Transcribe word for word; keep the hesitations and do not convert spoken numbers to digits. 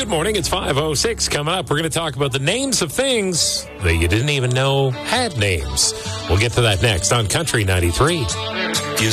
Good morning. It's five oh six coming up. We're going to talk about the names of things that you didn't even know had names. We'll get to that next on Country ninety-three.